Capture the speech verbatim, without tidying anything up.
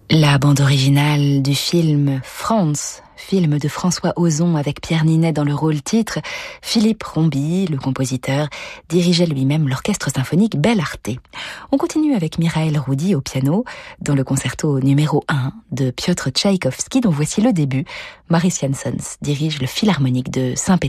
La bande originale du film Franz, film de François Ozon avec Pierre Ninet dans le rôle titre. Philippe Rombi, le compositeur, dirigeait lui-même l'orchestre symphonique Bel Arte. On continue avec Mikhail Roudy au piano dans le concerto numéro un de Piotr Tchaïkovski dont voici le début. Maurice Janssens dirige le Philharmonique de Saint-Pétersbourg.